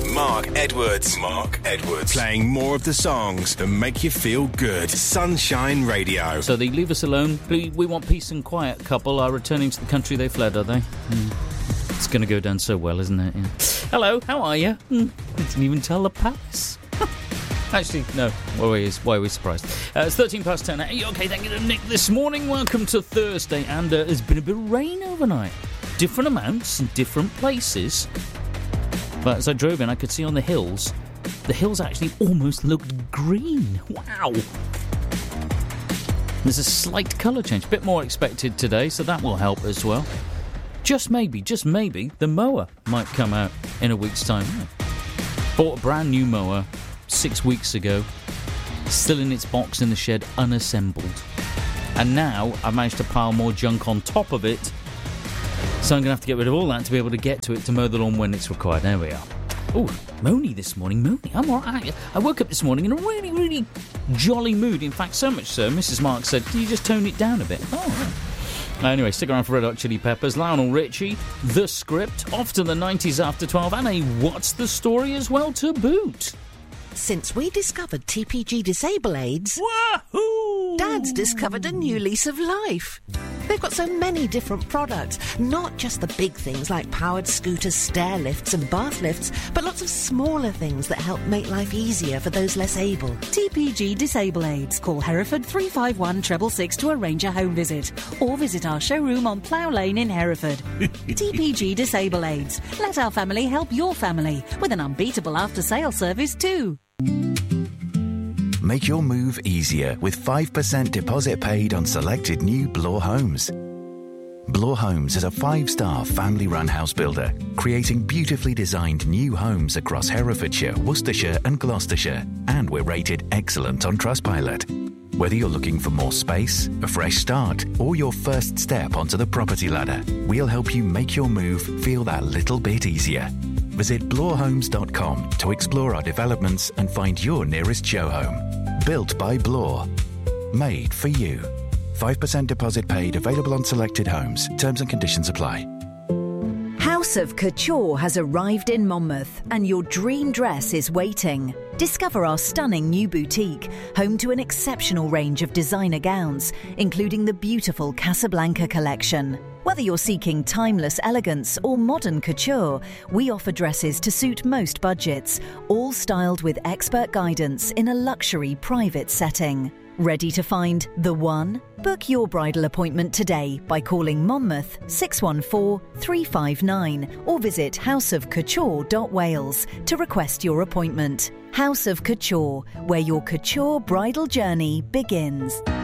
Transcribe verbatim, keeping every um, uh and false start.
Mark Edwards. Mark Edwards. Playing more of the songs that make you feel good. Sunshine Radio. So they leave us alone. We want peace and quiet couple are returning to the country they fled, are they? Mm. It's going to go down so well, isn't it? Yeah. Hello, how are you? Mm. I didn't even tell the palace. Actually, no. Why are we, why are we surprised? Uh, it's thirteen past ten. Hey, okay, thank you to Nick this morning. Welcome to Thursday. And uh, there's been a bit of rain overnight. Different amounts in different places. But as I drove in, I could see on the hills, the hills actually almost looked green. Wow. There's a slight colour change. A bit more expected today, so that will help as well. Just maybe, just maybe, the mower might come out in a week's time. Bought a brand new mower six weeks ago, still in its box in the shed, unassembled. And now I've managed to pile more junk on top of it, so I'm going to have to get rid of all that to be able to get to it to mow the lawn when it's required. There we are. Oh, moany this morning, moany. I'm all right. I woke up this morning in a really, really jolly mood. In fact, so much so, Missus Mark said, can you just tone it down a bit? Oh, right. Anyway, stick around for Red Hot Chili Peppers, Lionel Richie, The Script, off to the nineties after twelve, and a What's the Story as well to boot. Since we discovered T P G Disable Aids, Wahoo! Dad's discovered a new lease of life. They've got so many different products, not just the big things like powered scooters, stair lifts and bath lifts, but lots of smaller things that help make life easier for those less able. T P G Disable Aids. Call Hereford three five one six six six to arrange a home visit, or visit our showroom on Plough Lane in Hereford. T P G Disable Aids. Let our family help your family with an unbeatable after-sale service too. Make your move easier with five percent deposit paid on selected new Bloor homes. Bloor Homes is a five-star family-run house builder, creating beautifully designed new homes across Herefordshire, Worcestershire and Gloucestershire, and we're rated excellent on Trustpilot. Whether you're looking for more space, a fresh start, or your first step onto the property ladder, we'll help you make your move feel that little bit easier. Visit bloor homes dot com to explore our developments and find your nearest show home. Built by Bloor. Made for you. five percent deposit paid, available on selected homes. Terms and conditions apply. House of Couture has arrived in Monmouth and your dream dress is waiting. Discover our stunning new boutique, home to an exceptional range of designer gowns, including the beautiful Casablanca collection. Whether you're seeking timeless elegance or modern couture, we offer dresses to suit most budgets, all styled with expert guidance in a luxury private setting. Ready to find the one? Book your bridal appointment today by calling Monmouth six one four, three five nine or visit house of couture dot wales to request your appointment. House of Couture, where your couture bridal journey begins.